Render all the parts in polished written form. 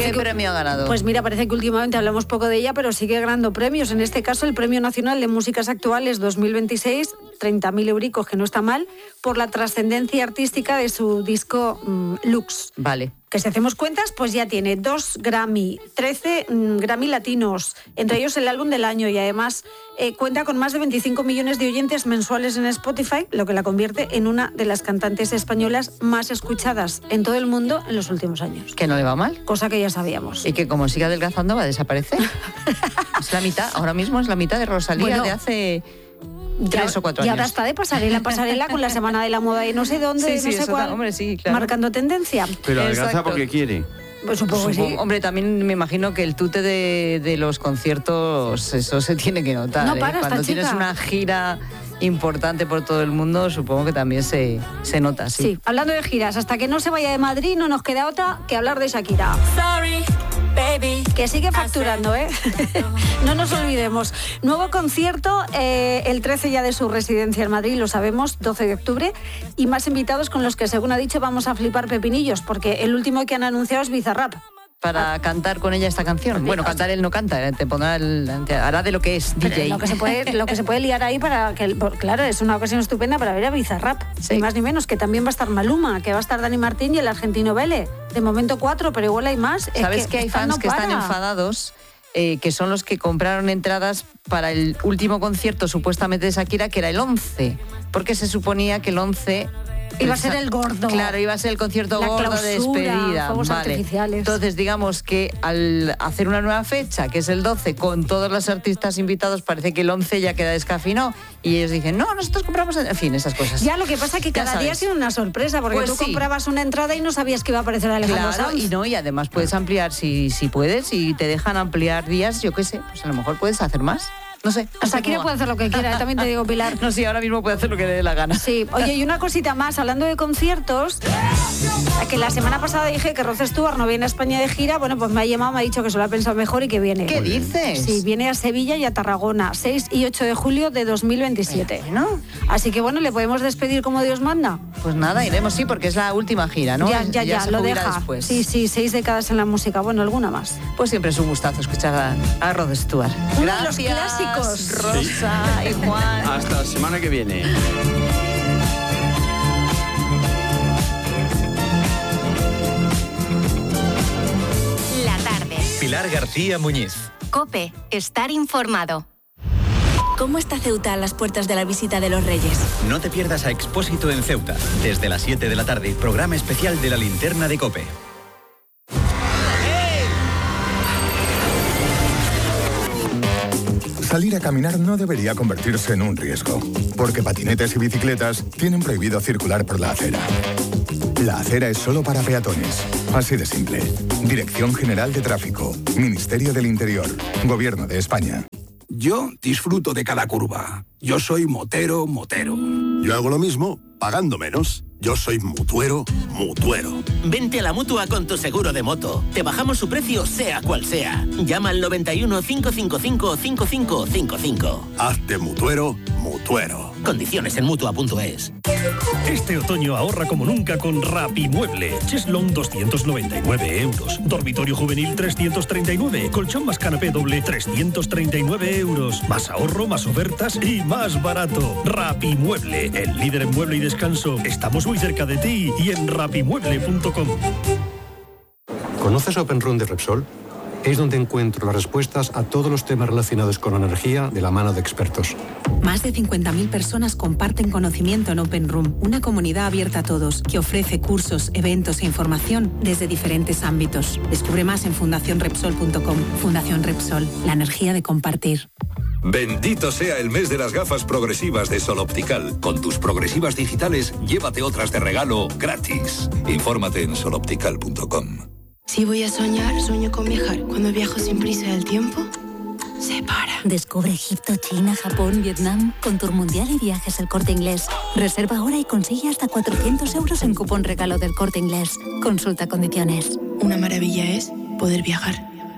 ¿Qué premio ha ganado? Pues mira, parece que últimamente hablamos poco de ella, pero sigue ganando premios. En este caso, el Premio Nacional de Músicas Actuales 2026, 30.000 euricos, que no está mal, por la trascendencia artística de su disco Lux. Vale. Que si hacemos cuentas, pues ya tiene 2 Grammy, 13 Grammy latinos, entre ellos el álbum del año, y además cuenta con más de 25 millones de oyentes mensuales en Spotify, lo que la convierte en una de las cantantes españolas más escuchadas en todo el mundo en los últimos años. ¿Que no le va mal? Cosa que ya sabíamos. Y que como siga adelgazando va a desaparecer. Es la mitad, ahora mismo es la mitad de Rosalía de hace... 3 o 4 años. Y ahora está de pasarela a pasarela con la Semana de la Moda y no sé dónde, sí, no sé cuál, hombre, sí, claro. marcando tendencia. Pero adelgaza porque quiere. Pues supongo que sí. Hombre, también me imagino que el tute de los conciertos, eso se tiene que notar. No para, Cuando tienes una gira importante por todo el mundo, supongo que también se nota, sí. Sí, hablando de giras, hasta que no se vaya de Madrid no nos queda otra que hablar de Shakira. Sorry, baby. Que sigue facturando, ¿eh? No nos olvidemos. Nuevo concierto, el 13 ya de su residencia en Madrid, lo sabemos, 12 de octubre, y más invitados con los que, según ha dicho, vamos a flipar pepinillos, porque el último que han anunciado es Bizarrap. Para cantar con ella esta canción. Bueno, cantar él no canta, te pondrá hará de lo que es Pero DJ. Lo que se puede liar ahí para que, claro, es una ocasión estupenda para ver a Bizarrap. Sí. Ni más ni menos, que también va a estar Maluma, que va a estar Dani Martín y el argentino Vélez. De momento 4, pero igual hay más. ¿Sabes que hay fans que están enfadados? Que son los que compraron entradas para el último concierto supuestamente de Shakira, que era el 11, porque se suponía que el 11... Iba a ser el gordo. Claro, iba a ser el concierto la gordo clausura, de despedida. fuegos artificiales. Entonces, digamos que al hacer una nueva fecha, que es el 12, con todos los artistas invitados, parece que el 11 ya queda descafeinado. Y ellos dicen, no, nosotros compramos... En fin, esas cosas. Ya, lo que pasa es que cada día ha sido una sorpresa, porque pues tú comprabas una entrada y no sabías que iba a aparecer Alejandro Sanz. Y además puedes ampliar, si puedes, si te dejan ampliar días, yo qué sé, pues a lo mejor puedes hacer más. No sé. Shakira puede hacer lo que quiera, también te digo, Pilar. No, sí, ahora mismo puede hacer lo que le dé la gana. Sí, oye, y una cosita más, hablando de conciertos, que la semana pasada dije que Rod Stewart no viene a España de gira, bueno, pues me ha llamado, me ha dicho que se lo ha pensado mejor y que viene. ¿Qué dices? Sí, viene a Sevilla y a Tarragona, 6 y 8 de julio de 2027. Bueno. Así que bueno, ¿le podemos despedir como Dios manda? Pues nada, iremos, sí, porque es la última gira, ¿no? Ya, se lo jubila deja. Después. Sí, 6 décadas en la música, bueno, alguna más. Pues siempre es un gustazo escuchar a Rod Stewart. Uno Gracias, de los clásicos. Rosa y Juan. Hasta la semana que viene. La tarde. Pilar García Muñiz. COPE. Estar informado. ¿Cómo está Ceuta a las puertas de la visita de los Reyes? No te pierdas a Expósito en Ceuta. Desde las 7 de la tarde, programa especial de la linterna de COPE. Salir a caminar no debería convertirse en un riesgo, porque patinetes y bicicletas tienen prohibido circular por la acera. La acera es solo para peatones. Así de simple. Dirección General de Tráfico, Ministerio del Interior, Gobierno de España. Yo disfruto de cada curva. Yo soy motero. Yo hago lo mismo, pagando menos. Yo soy mutuero. Vente a la Mutua con tu seguro de moto. Te bajamos su precio sea cual sea. Llama al 91 555 5555. Hazte mutuero. Condiciones en Mutua.es. Este otoño ahorra como nunca con Rapimueble. Cheslón 299 euros. Dormitorio juvenil 339. Colchón más canapé doble 339 euros. Más ahorro, más ofertas y más barato. Rapimueble, el líder en mueble y descanso. Estamos muy cerca de ti y en rapimueble.com. ¿Conoces Open Room de Repsol? Es donde encuentro las respuestas a todos los temas relacionados con la energía de la mano de expertos. Más de 50.000 personas comparten conocimiento en Open Room, una comunidad abierta a todos que ofrece cursos, eventos e información desde diferentes ámbitos. Descubre más en fundacionrepsol.com. Fundación Repsol, la energía de compartir. Bendito sea el mes de las gafas progresivas de Sol Optical. Con tus progresivas digitales, llévate otras de regalo gratis. Infórmate en soloptical.com. Si voy a soñar, sueño con viajar. Cuando viajo sin prisa del tiempo, se para. Descubre Egipto, China, Japón, Vietnam con Tour Mundial y Viajes El Corte Inglés. Reserva ahora y consigue hasta 400 euros en cupón regalo del Corte Inglés. Consulta condiciones. Una maravilla es poder viajar.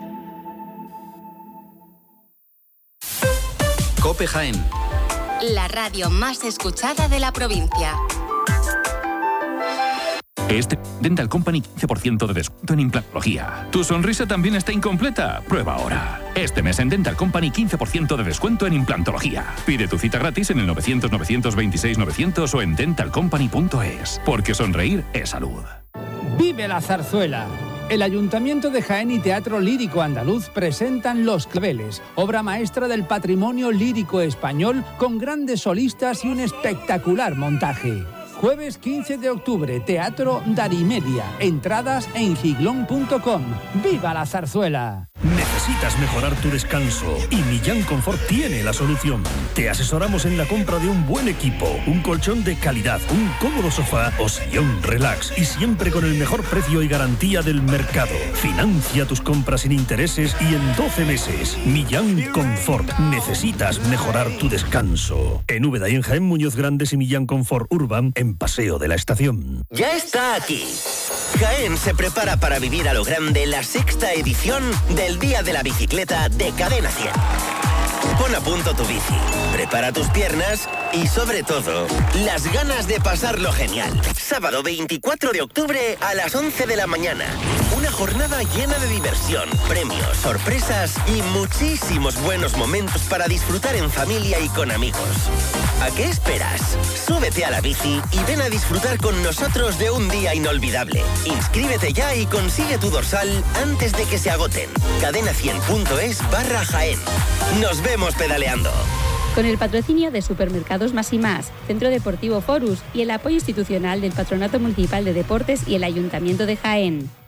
COPE Jaén. La radio más escuchada de la provincia. Dental Company 15% de descuento en implantología. ¿Tu sonrisa también está incompleta? Prueba ahora. Este mes en Dental Company 15% de descuento en implantología. Pide tu cita gratis en el 900-926-900 o en dentalcompany.es. Porque sonreír es salud. ¡Vive la zarzuela! El Ayuntamiento de Jaén y Teatro Lírico Andaluz presentan Los Claveles, obra maestra del patrimonio lírico español con grandes solistas y un espectacular montaje. Jueves 15 de octubre, Teatro Darimedia. Entradas en giglón.com. ¡Viva la zarzuela! ¿Necesitas mejorar tu descanso? Y Millán Confort tiene la solución. Te asesoramos en la compra de un buen equipo, un colchón de calidad, un cómodo sofá o sillón relax y siempre con el mejor precio y garantía del mercado. Financia tus compras sin intereses y en 12 meses. Millán Confort. Necesitas mejorar tu descanso. En Úbeda y en Jaén, Muñoz Grandes y Millán Confort Urban en Paseo de la Estación. Ya está aquí. Jaén se prepara para vivir a lo grande la 6ª edición del Día de la Bicicleta de Cadena 100. Pon a punto tu bici, prepara tus piernas y, sobre todo, las ganas de pasarlo genial. Sábado 24 de octubre a las 11 de la mañana. Una jornada llena de diversión, premios, sorpresas y muchísimos buenos momentos para disfrutar en familia y con amigos. ¿A qué esperas? Súbete a la bici y ven a disfrutar con nosotros de un día inolvidable. Inscríbete ya y consigue tu dorsal antes de que se agoten. cadena100.es/Jaén. Nos vemos pedaleando. Con el patrocinio de Supermercados Más y Más, Centro Deportivo Forus y el apoyo institucional del Patronato Municipal de Deportes y el Ayuntamiento de Jaén.